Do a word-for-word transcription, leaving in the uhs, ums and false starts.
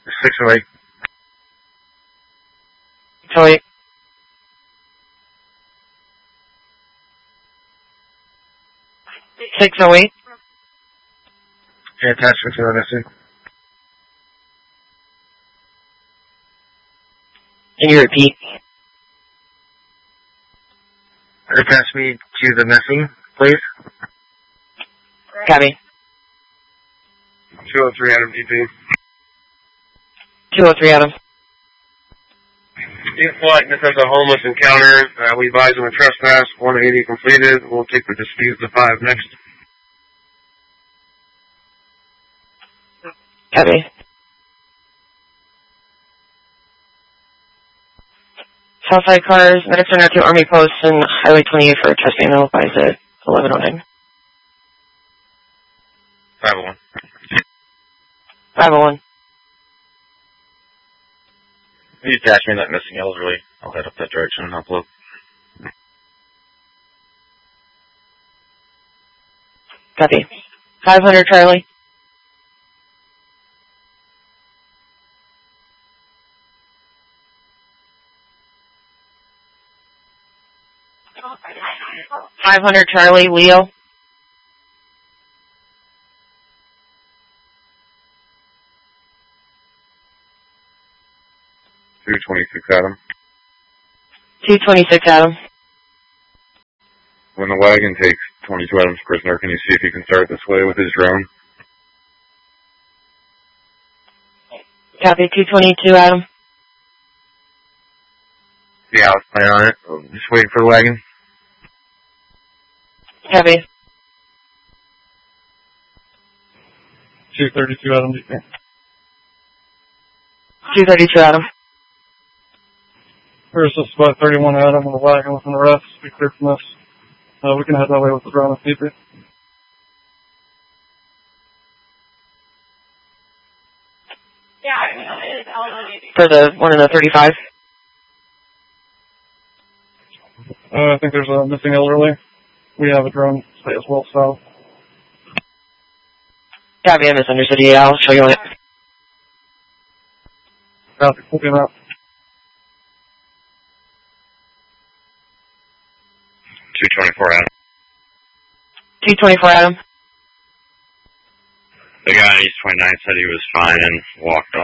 six oh eight. So eight. six oh eight. Yeah, attachments are missing. Can you repeat? Attach me to the missing, please. Copy. two oh three Adam D P. two oh three Adam. In flight, this is a homeless encounter. Uh, we advise on a trespass. one eighty completed. We'll take the dispute to five next. Copy. Southside cars, medics are now to Army Post and Highway twenty-eight for trespassing and advise at eleven oh nine. five oh one. five oh one. You attach me that missing elderly. I'll head up that direction and upload. Copy. five hundred Charlie. five hundred Charlie, Leo. two twenty-six Adam. two twenty-six Adam. When the wagon takes twenty-two Adams prisoner, can you see if you can start this way with his drone? Copy. two twenty-two Adam. Yeah, let's plan on it. Just waiting for the wagon. Copy. two thirty-two Adam. two thirty-two Adam. There's just about thirty-one Adam in the wagon within the rest. Be clear from this. Uh, we can head that way with the drone if need be. For the one in the thirty-five? Uh, I think there's a missing elderly. We have a drone stay as well, so. Copy, I misunderstood. Yeah, I'll show you on it. Copy, we'll do that. two twenty-four Adam. two twenty-four Adam. The guy on East twenty-nine said he was fine and walked off.